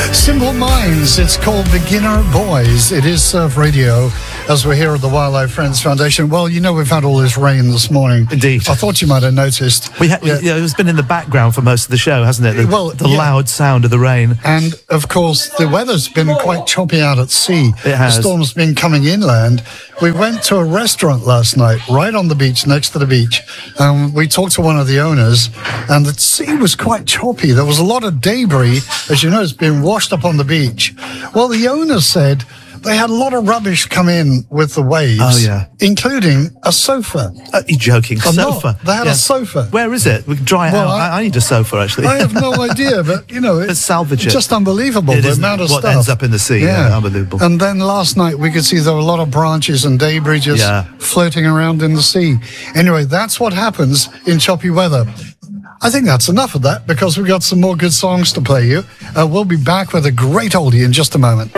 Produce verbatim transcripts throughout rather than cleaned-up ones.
Simple Minds, it's called Beginner Boys. It is Surf Radio, as we're here at the Wildlife Friends Foundation. Well, you know, we've had all this rain this morning. Indeed. I thought you might have noticed. We ha- yeah. yeah, it's been in the background for most of the show, hasn't it? The, well, the yeah. loud sound of the rain. And, of course, the weather's been quite choppy out at sea. It has. The storm's been coming inland. We went to a restaurant last night, right on the beach, next to the beach. Um, we talked to one of the owners, and the sea was quite choppy. There was a lot of debris, as you know, it's been washed up on the beach. Well, the owner said they had a lot of rubbish come in with the waves. Oh, yeah. Including a sofa. Uh, you're joking. I'm sofa. Not. They had yeah. a sofa. Where is it? We can dry it well, out. I, I, I need a sofa, actually. I have no idea, but, you know, Let's salvage it's it. just unbelievable, It the is amount of what stuff. ends up in the sea. Yeah. yeah, unbelievable. And then last night we could see there were a lot of branches and debris just Yeah. floating around in the sea. Anyway, that's what happens in choppy weather. I think that's enough of that, because we've got some more good songs to play you. Uh, we'll be back with a great oldie in just a moment.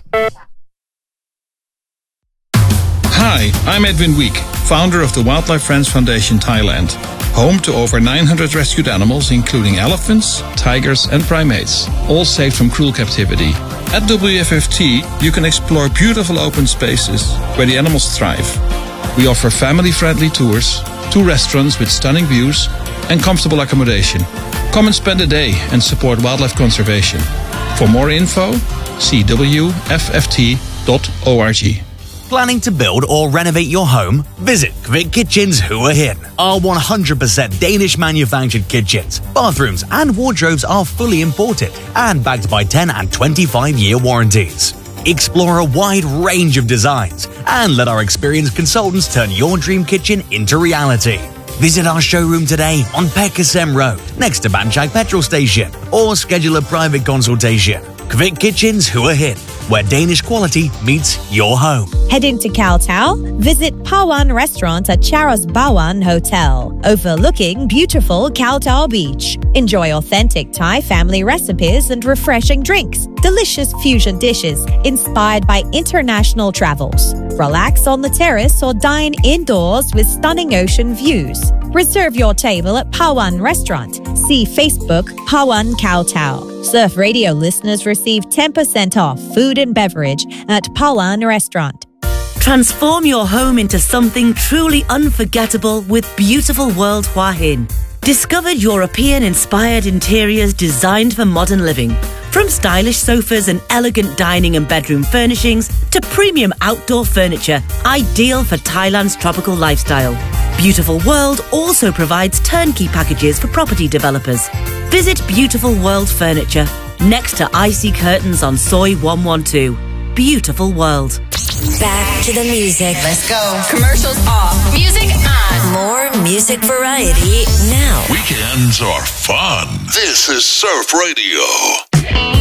Hi, I'm Edwin Week, founder of the Wildlife Friends Foundation Thailand, home to over nine hundred rescued animals, including elephants, tigers and primates, all saved from cruel captivity. At W F F T, you can explore beautiful open spaces where the animals thrive. We offer family-friendly tours, two restaurants with stunning views, and comfortable accommodation. Come and spend a day and support wildlife conservation. For more info, see w f f t dot org. Planning to build or renovate your home? Visit Kvik Kitchens Hua Hin. Our one hundred percent Danish manufactured kitchens, bathrooms and wardrobes are fully imported and backed by ten and twenty-five year warranties. Explore a wide range of designs and let our experienced consultants turn your dream kitchen into reality. Visit our showroom today on Pekasem Road, next to Banchak Petrol Station, or schedule a private consultation. Kvik Kitchens Hua Hin, where Danish quality meets your home. Heading to Khao Tao? Visit Pawan Restaurant at Charos Bawan Hotel, overlooking beautiful Khao Tao Beach. Enjoy authentic Thai family recipes and refreshing drinks, delicious fusion dishes inspired by international travels. Relax on the terrace or dine indoors with stunning ocean views. Reserve your table at Pawan Restaurant. See Facebook Pawan Khao Tao. Surf Radio listeners receive ten percent off food and beverage at Pawan Restaurant. Transform your home into something truly unforgettable with Beautiful World Hua Hin. Discover European-inspired interiors designed for modern living. From stylish sofas and elegant dining and bedroom furnishings to premium outdoor furniture, ideal for Thailand's tropical lifestyle. Beautiful World also provides turnkey packages for property developers. Visit Beautiful World Furniture, next to Icy Curtains on Soi one one two. Beautiful World. Back to the music. Let's go. Commercials off. Music on. More music variety now. Weekends are fun. This is Surf Radio.